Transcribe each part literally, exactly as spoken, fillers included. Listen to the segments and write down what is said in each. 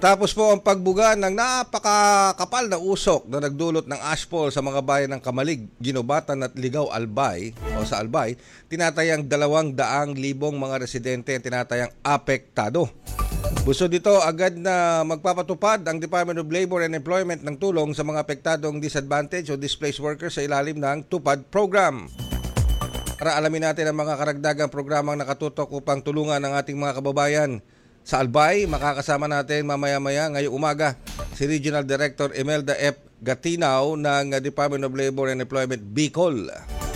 Matapos po ang pagbuga ng napakakapal na usok na nagdulot ng ashfall sa mga bayan ng Kamalig, Ginobatan at Ligao, Albay o sa Albay, tinatayang dalawang daang libong mga residente ang tinatayang apektado. Gusto dito agad na magpapatupad ang Department of Labor and Employment ng tulong sa mga apektadong disadvantaged o displaced workers sa ilalim ng TUPAD program. Para alamin natin ang mga karagdagang programang nakatutok upang tulungan ang ating mga kababayan sa Albay, makakasama natin mamaya-maya ngayong umaga si Regional Director Imelda F. Gatinaw ng Department of Labor and Employment Bicol.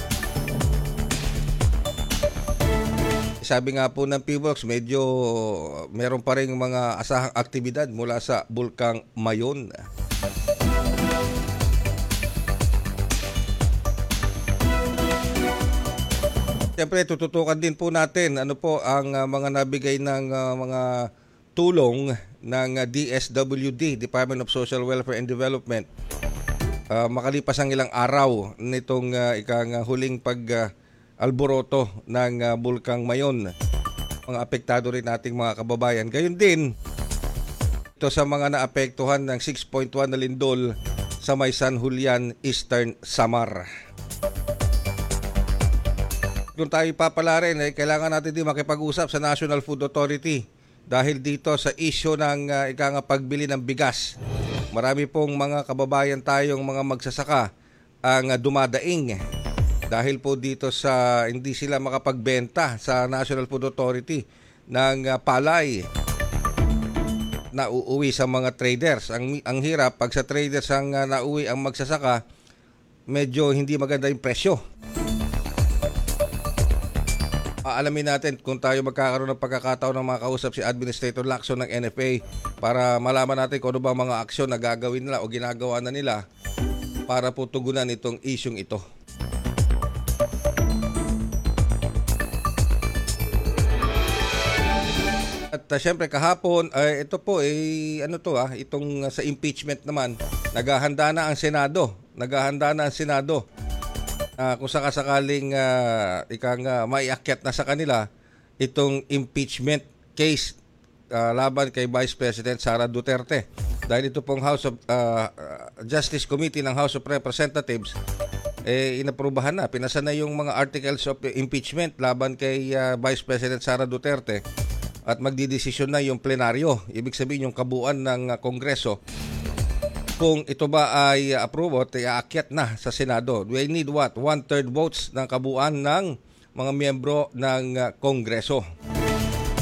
Sabi nga po ng P W O X, medyo meron pa rin mga asahang aktibidad mula sa Bulkang Mayon. Siyempre, tututukan din po natin ano po ang uh, mga nabigay ng uh, mga tulong ng uh, D S W D, Department of Social Welfare and Development. Uh, makalipas ang ilang araw nitong uh, ikang uh, huling pag uh, alboroto ng uh, Bulkang Mayon. Mga apektado rin nating mga kababayan. Gayun din, ito sa mga naapektuhan ng six point one na lindol sa may San Julian, Eastern Samar. Kung tayo papalarin, eh, kailangan natin din makipag-usap sa National Food Authority dahil dito sa issue ng uh, ikang pagbili ng bigas. Marami pong mga kababayan tayong mga magsasaka ang uh, dumadaing dahil po dito sa hindi sila makapagbenta sa National Food Authority ng uh, palay na uuwi sa mga traders. Ang, ang hirap, pag sa traders ang uh, nauwi ang magsasaka, medyo hindi maganda yung presyo. Alamin natin kung tayo magkakaroon ng pagkakataon ng mga kausap si Administrator Lacson ng N F A para malaman natin kung ano ba mga aksyon na gagawin nila o ginagawa na nila para po tugunan itong isyung ito. At uh, syempre kahapon, uh, ito po eh, ano to ah, itong uh, sa impeachment naman, naghahanda na ang Senado. Naghahanda na ang Senado. Uh, kung sakasakaling uh, ikang uh, maiakyat na sa kanila itong impeachment case uh, laban kay Vice President Sara Duterte. Dahil ito pong House of uh, Justice Committee ng House of Representatives eh inaprubahan na, pinasa na yung mga articles of impeachment laban kay uh, Vice President Sara Duterte at magdidesisyon na yung plenaryo, ibig sabihin yung kabuuan ng uh, Kongreso. Kung ito ba ay approve at iaakyat na sa Senado. We need what? One-third votes ng kabuuan ng mga miyembro ng uh, Kongreso.